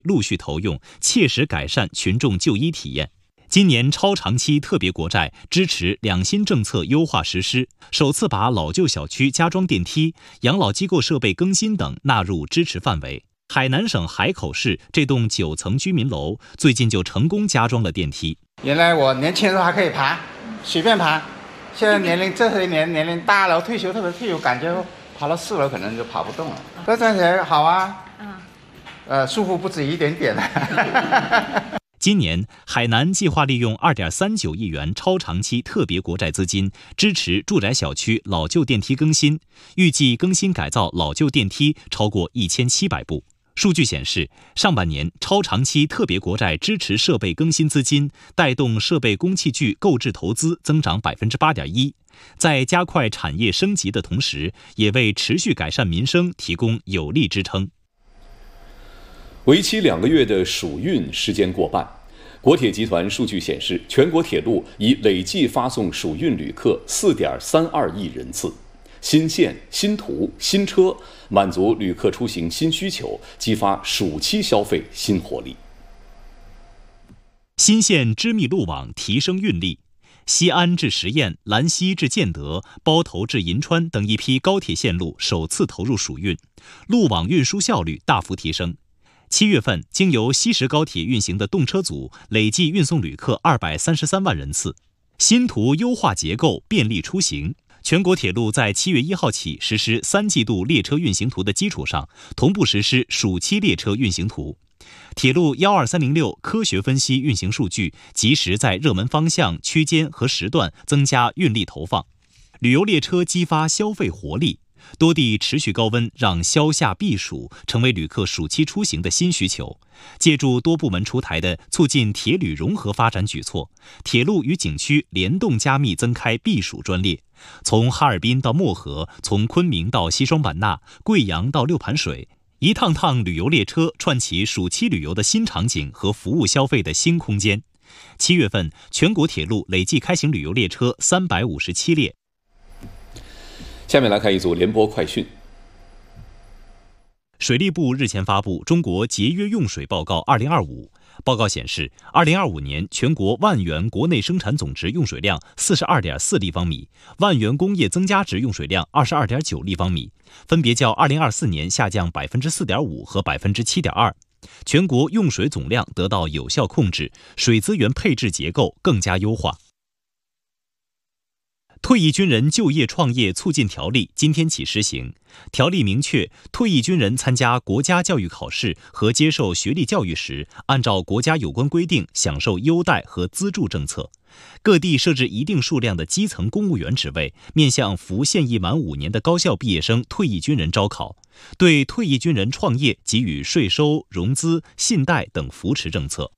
陆续投用，切实改善群众就医体验。今年超长期特别国债支持两新政策优化实施，首次把老旧小区加装电梯、养老机构设备更新等纳入支持范围。海南省海口市这栋9层居民楼最近就成功加装了电梯。 原来我年轻的时候还可以爬，随便爬，现在这些年龄大了，退休特别退休，感觉爬到4楼可能就跑不动了。这站起来好啊，舒服不止一点点。 今年，海南计划利用2.39亿元超长期特别国债资金，支持住宅小区老旧电梯更新，预计更新改造老旧电梯超过1700部。数据显示，上半年超长期特别国债支持设备更新资金带动设备工器具购置投资增长8.1%，在加快产业升级的同时，也为持续改善民生提供有力支撑。 为期2个月的暑运时间过半，国铁集团数据显示，全国铁路已累计发送暑运旅客4.32亿人次。新线、新图、新车，满足旅客出行新需求，激发暑期消费新活力。 新线织密路网提升运力，西安至十堰、兰溪至建德、包头至银川等一批高铁线路首次投入暑运，路网运输效率大幅提升。7月份，经由西石高铁运行的动车组累计运送旅客233万人次。新图优化结构，便利出行。全国铁路在7月1号起实施3季度列车运行图的基础上，同步实施暑期列车运行图。铁路12306科学分析运行数据，及时在热门方向、区间和时段增加运力投放。旅游列车激发消费活力。多地持续高温让消夏避暑成为旅客暑期出行的新需求。借助多部门出台的促进铁旅融合发展举措，铁路与景区联动加密增开避暑专列。从哈尔滨到漠河，从昆明到西双版纳，贵阳到六盘水，一趟趟旅游列车串起暑期旅游的新场景和服务消费的新空间。7月份，全国铁路累计开行旅游列车357列。 下面来看一组联播快讯。 水利部日前发布《中国节约用水报告2025》，报告显示，2025年全国万元国内生产总值用水量42.4立方米，万元工业增加值用水量22.9立方米，分别较2024年下降4.5%和7.2%。全国用水总量得到有效控制，水资源配置结构更加优化。退役军人就业创业促进条例今天起施行。条例明确，退役军人参加国家教育考试和接受学历教育时，按照国家有关规定享受优待和资助政策。各地设置一定数量的基层公务员职位，面向服现役满5年的高校毕业生退役军人招考，对退役军人创业给予税收、融资、信贷等扶持政策。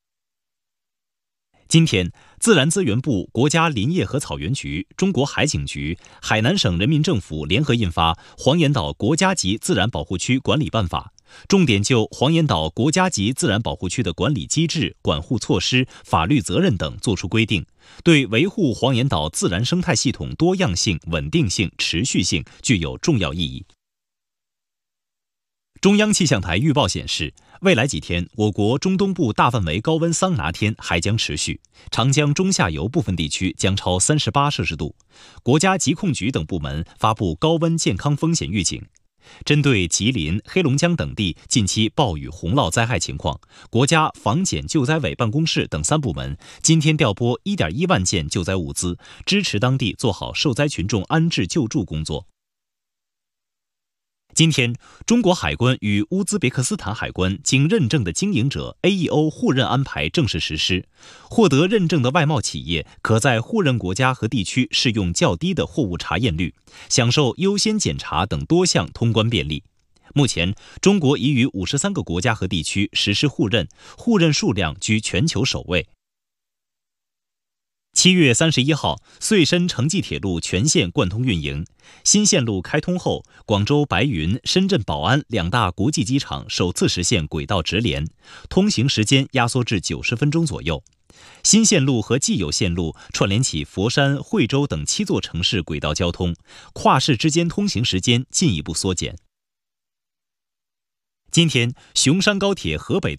今天，自然资源部、国家林业和草原局、中国海警局、海南省人民政府联合印发《黄岩岛国家级自然保护区管理办法》，重点就黄岩岛国家级自然保护区的管理机制、管护措施、法律责任等作出规定，对维护黄岩岛自然生态系统多样性、稳定性、持续性具有重要意义。中央气象台预报显示，未来几天，我国中东部大范围高温桑拿天还将持续，长江中下游部分地区将超38摄氏度。国家疾控局等部门发布高温健康风险预警。针对吉林、黑龙江等地近期暴雨洪涝灾害情况，国家防检救灾委办公室等3部门今天调拨1.1万件救灾物资，支持当地做好受灾群众安置救助工作。今天，中国海关与乌兹别克斯坦海关经认证的经营者 AEO 互认安排正式实施，获得认证的外贸企业可在互认国家和地区适用较低的货物查验率，享受优先检查等多项通关便利。目前，中国已与53个国家和地区实施互认，互认数量居全球首位。7月31号，穗深城际铁路全线贯通运营。新线路开通后，广州白云、深圳宝安2大国际机场首次实现轨道直连，通行时间压缩至90分钟左右。新线路和既有线路串联起佛山、惠州等7座城市轨道交通，跨市之间通行时间进一步缩减。今天，雄山高铁河北